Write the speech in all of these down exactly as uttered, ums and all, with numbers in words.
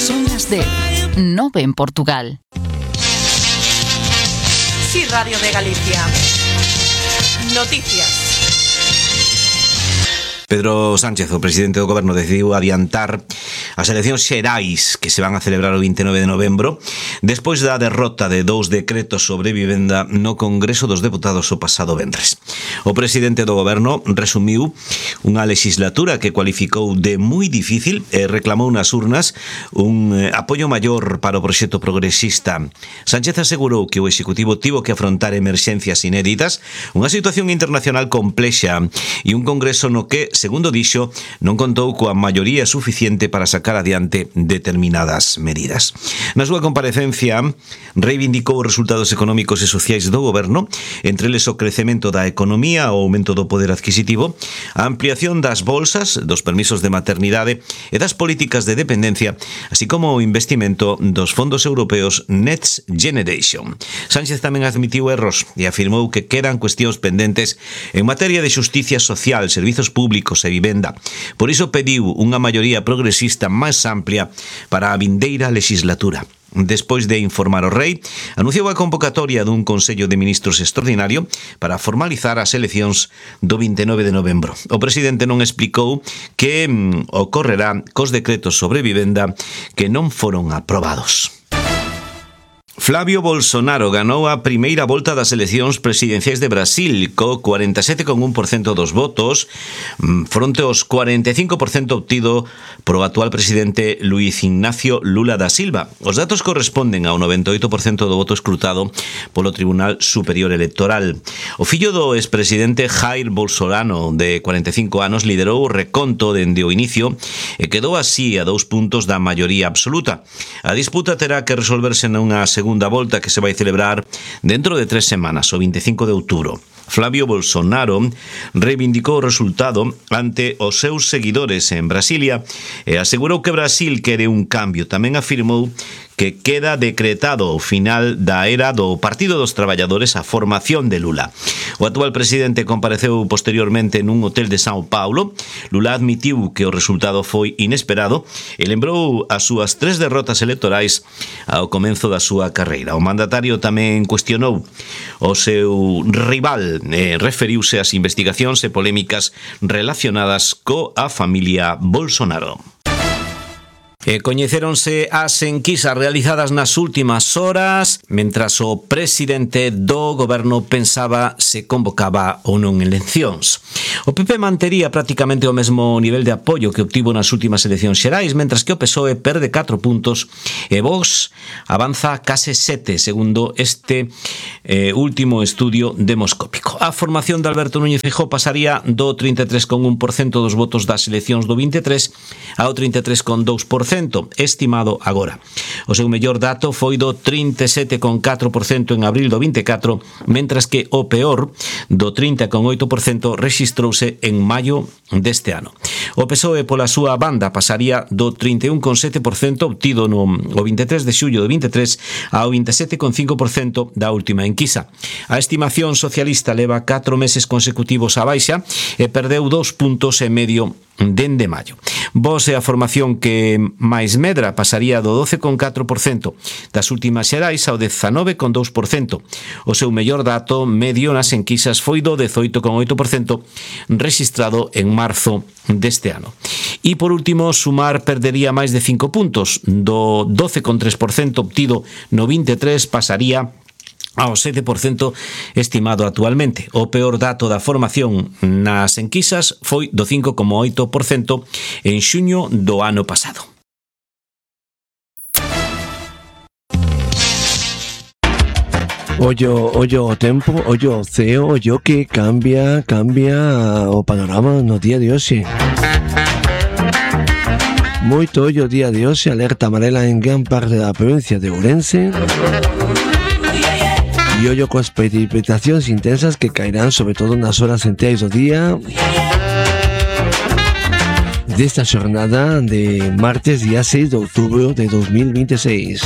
Son las de Nove en Portugal. Sí, Radio de Galicia. Noticias. Pedro Sánchez, o presidente do Goberno, decidiu adiantar as eleccións xerais que se van a celebrar o vinte e nove de novembro despois da derrota de dous decretos sobre vivenda no Congreso dos Deputados o pasado venres. O presidente do Goberno resumiu unha legislatura que cualificou de moi difícil e reclamou nas urnas un apoio maior para o proxecto progresista. Sánchez asegurou que o Executivo tivo que afrontar emerxencias inéditas, unha situación internacional complexa e un Congreso no que, segundo dixo, non contou coa maioría suficiente para sacar adiante determinadas medidas. Na súa comparecencia, reivindicou os resultados económicos e sociais do Goberno, entre eles o crecemento da economía, o aumento do poder adquisitivo, a ampliación das bolsas, dos permisos de maternidade e das políticas de dependencia, así como o investimento dos fondos europeos Next Generation. Sánchez tamén admitiu erros e afirmou que quedan cuestións pendentes en materia de xusticia social, servizos públicos e vivenda. Por iso pediu unha maioría progresista máis amplia para a vindeira legislatura. Despois de informar o rei, anunciou a convocatoria dun Consello de Ministros extraordinario para formalizar as eleccións do vinte e nove de novembro. O presidente non explicou que mm, ocorrerá cos decretos sobre vivenda que non foron aprobados. Flavio Bolsonaro ganou a primeira volta das eleccións presidenciais de Brasil co cuarenta e sete coma un por cento dos votos fronte aos cuarenta e cinco por cento obtido pro actual presidente Luiz Ignacio Lula da Silva. Os datos corresponden ao noventa e oito por cento do voto escrutado polo Tribunal Superior Electoral. O fillo do expresidente Jair Bolsonaro, de cuarenta e cinco anos, liderou o reconto dende o inicio e quedou así a dous puntos da maioría absoluta. A disputa terá que resolverse nunha segunda segunda volta que se vai celebrar dentro de tres semanas, o vinte e cinco de outubro. Flavio Bolsonaro reivindicou o resultado ante os seus seguidores en Brasilia e asegurou que Brasil quere un cambio. Tamén afirmou que queda decretado o final da era do Partido dos Traballadores, a formación de Lula. O actual presidente compareceu posteriormente nun hotel de São Paulo. Lula admitiu que o resultado foi inesperado e lembrou as súas tres derrotas electorais ao comenzo da súa carreira. O mandatario tamén cuestionou o seu rival e referiuse ás investigacións e polémicas relacionadas coa familia Bolsonaro. E coñecéronse as enquisas realizadas nas últimas horas mentras o presidente do Goberno pensaba se convocaba ou non eleccións. O P P mantería prácticamente o mesmo nivel de apoio que obtivo nas últimas eleccións xerais, mentras que o P S O E perde catro puntos e Vox avanza case sete, segundo este eh, último estudio demoscópico. A formación de Alberto Núñez Feijóo pasaría do trinta e tres coma un por cento dos votos das eleccións do vinte e tres ao trinta e tres coma dous por cento estimado agora. O seu mellor dato foi do trinta e sete coma catro por cento en abril do vinte e catro, mentras que o peor do trinta coma oito por cento rexistrouse en maio deste ano. O P S O E pola súa banda pasaría do trinta e un coma sete por cento obtido no o vinte e tres de xullo do vinte e tres ao vinte e sete coma cinco por cento da última enquisa. A estimación socialista leva catro meses consecutivos á baixa e perdeu dous puntos e medio dende maio. Vox é a formación que máis medra, pasaría do doce coma catro por cento das últimas xerais ao dezanove coma dous por cento. O seu mellor dato medio nas enquisas foi do dezoito coma oito por cento registrado en marzo deste ano. E por último, Sumar perdería máis de cinco puntos, do doce coma tres por cento obtido no vinte e tres pasaría ao sete por cento estimado actualmente. O peor dato da formación nas enquisas foi do cinco coma oito por cento en xuño do ano pasado. Ollo, ollo o tempo, ollo o ceo, ollo que cambia, cambia o panorama no día de hoxe. Moito ollo o día de hoxe, alerta amarela en gran parte da provincia de Ourense. E ollo coas precipitacións intensas que caerán sobre todo nas horas centrais do día desta xornada de martes día seis de outubro de dos mil vinte e seis.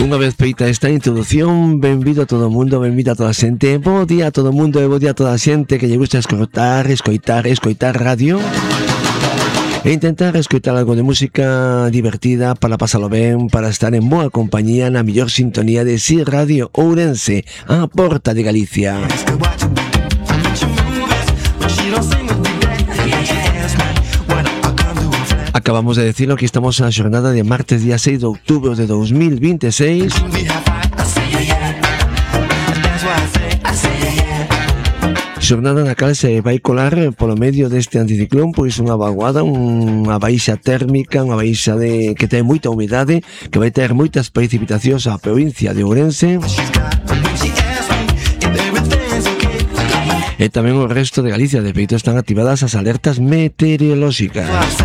Unha vez feita esta introducción, benvido a todo o mundo, benvido a toda a xente. Bo día a todo o mundo e bo día a toda a xente que lle gusta escoitar, escoitar, escoitar radio e intentar escoitar algo de música divertida para pasalo ben, para estar en boa compañía na mellor sintonía de Si Radio Ourense, a porta de Galicia. Acabamos de decirlo que estamos na xornada de martes día seis de outubro de dos mil veintiséis. Xornada na cal se vai colar polo medio deste anticiclón pois unha vaguada, unha baixa térmica, unha baixa de que ten moita humidade, que vai ter moitas precipitacións á provincia de Ourense e tamén o resto de Galicia. De feito están activadas as alertas meteorolóxicas.